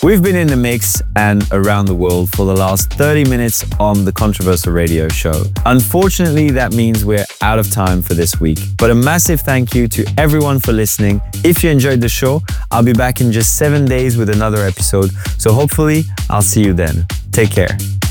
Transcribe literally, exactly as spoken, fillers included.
We've been in the mix and around the world for the last thirty minutes on the Controversial Radio Show. Unfortunately, that means we're out of time for this week. But a massive thank you to everyone for listening. If you enjoyed the show, I'll be back in just seven days with another episode. So hopefully, I'll see you then. Take care.